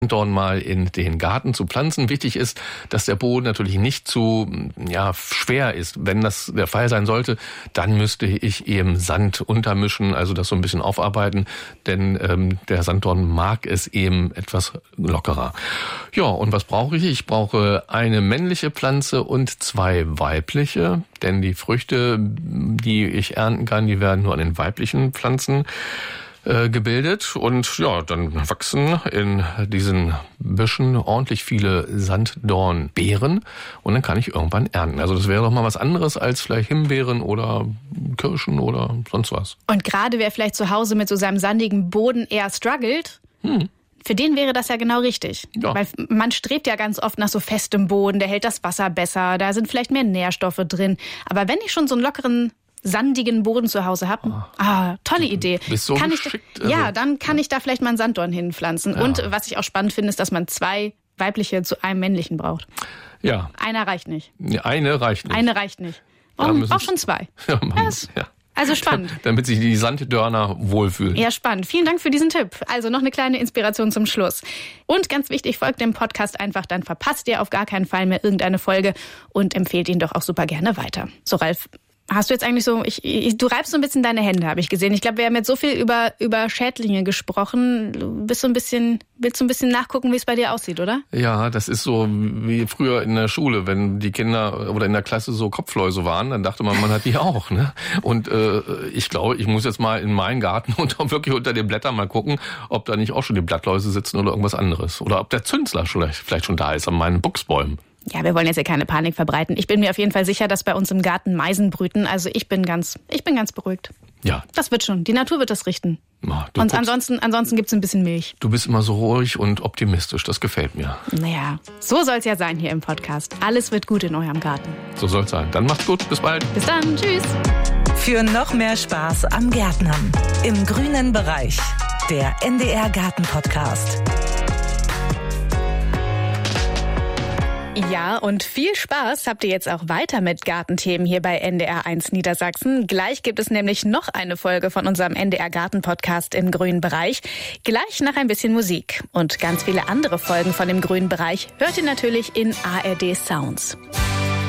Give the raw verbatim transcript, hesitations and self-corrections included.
Sanddorn mal in den Garten zu pflanzen. Wichtig ist, dass der Boden natürlich nicht zu ja, schwer ist. Wenn das der Fall sein sollte, dann müsste ich eben Sand untermischen, also das so ein bisschen aufarbeiten, denn ähm, der Sanddorn mag es eben etwas lockerer. Ja, und was brauche ich? Ich brauche eine männliche Pflanze und zwei weibliche, denn die Früchte, die ich ernten kann, die werden nur an den weiblichen Pflanzen gebildet und ja, dann wachsen in diesen Büschen ordentlich viele Sanddornbeeren und dann kann ich irgendwann ernten. Also das wäre doch mal was anderes als vielleicht Himbeeren oder Kirschen oder sonst was. Und gerade wer vielleicht zu Hause mit so seinem sandigen Boden eher struggelt, hm. für den wäre das ja genau richtig. Ja. Weil man strebt ja ganz oft nach so festem Boden, der hält das Wasser besser, da sind vielleicht mehr Nährstoffe drin. Aber wenn ich schon so einen lockeren sandigen Boden zu Hause habe. Oh. Ah, tolle Idee. Bist so kann geschickt, ich da, also, ja, dann kann ja. ich da vielleicht mal einen Sanddorn hinpflanzen. Ja. Und was ich auch spannend finde, ist, dass man zwei weibliche zu einem männlichen braucht. Ja. Einer reicht nicht. Eine reicht nicht. Eine reicht nicht. Warum ja, auch schon zwei? Ja, man, das, ja. Also spannend. Damit sich die Sanddörner wohlfühlen. Ja, spannend. Vielen Dank für diesen Tipp. Also noch eine kleine Inspiration zum Schluss. Und ganz wichtig, folgt dem Podcast einfach, dann verpasst ihr auf gar keinen Fall mehr irgendeine Folge und empfehlt ihn doch auch super gerne weiter. So, Ralf, hast du jetzt eigentlich so, ich, ich, du reibst so ein bisschen deine Hände, habe ich gesehen. Ich glaube, wir haben jetzt so viel über, über Schädlinge gesprochen. Du bist so ein bisschen, willst du ein bisschen nachgucken, wie es bei dir aussieht, oder? Ja, das ist so wie früher in der Schule, wenn die Kinder oder in der Klasse so Kopfläuse waren, dann dachte man, man hat die auch. Ne? Und äh, ich glaube, ich muss jetzt mal in meinen Garten und auch wirklich unter den Blättern mal gucken, ob da nicht auch schon die Blattläuse sitzen oder irgendwas anderes. Oder ob der Zünsler vielleicht, vielleicht schon da ist an meinen Buchsbäumen. Ja, wir wollen jetzt ja keine Panik verbreiten. Ich bin mir auf jeden Fall sicher, dass bei uns im Garten Meisen brüten. Also ich bin ganz, ich bin ganz beruhigt. Ja. Das wird schon. Die Natur wird das richten. Na, und guckst, ansonsten, ansonsten gibt's ein bisschen Milch. Du bist immer so ruhig und optimistisch. Das gefällt mir. Naja, so soll's ja sein hier im Podcast. Alles wird gut in eurem Garten. So soll's sein. Dann macht's gut. Bis bald. Bis dann. Tschüss. Für noch mehr Spaß am Gärtnern. Im grünen Bereich. Der N D R Garten Podcast. Ja, und viel Spaß habt ihr jetzt auch weiter mit Gartenthemen hier bei N D R eins Niedersachsen. Gleich gibt es nämlich noch eine Folge von unserem N D R Garten Podcast im grünen Bereich. Gleich nach ein bisschen Musik. Und ganz viele andere Folgen von dem grünen Bereich hört ihr natürlich in A R D Sounds.